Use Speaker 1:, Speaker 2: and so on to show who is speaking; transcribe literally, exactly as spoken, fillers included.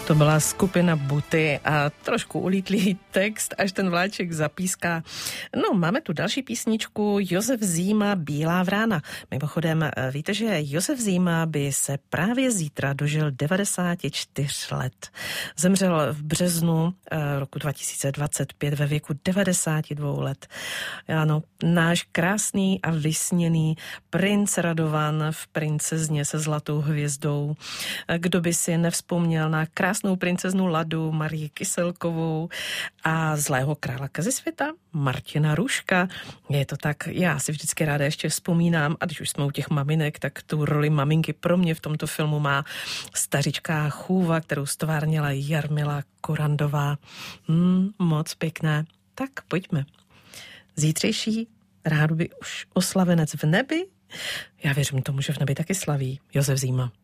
Speaker 1: To byla skupina Buty a trošku ulítlý text, až ten vláček zapíská. No, máme tu další písničku Josef Zíma, Bílá vrána. Mimochodem, víte, že Josef Zíma by se právě zítra dožil devadesát čtyři let. Zemřel v březnu roku dva tisíce dvacet pět ve věku devadesát dva let. Ano, náš krásný a vysněný princ Radovan v Princezně se zlatou hvězdou. Kdo by si nevzpomněl na krásnou princeznu Ladu, Marii Kyselkovou a zlého krála Kazisvěta, Martina Ruška. Je to tak, já si vždycky ráda ještě vzpomínám, a když už jsme u těch maminek, tak tu roli maminky pro mě v tomto filmu má stařička Chůva, kterou stvárnila Jarmila Korandová. Hmm, moc pěkné. Tak pojďme. Zítřejší rádoby už oslavenec v nebi. Já věřím tomu, že v nebi taky slaví Josef Zíma.